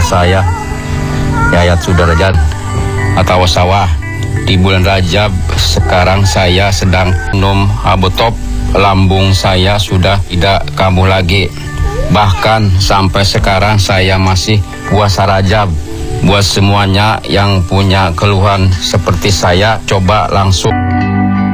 saya Yayat Sudarajat atau Sawah. Di bulan Rajab sekarang saya sedang minum Abotop. Lambung saya sudah tidak kambuh lagi. Bahkan sampai sekarang saya masih puasa Rajab. Buat semuanya yang punya keluhan seperti saya, coba langsung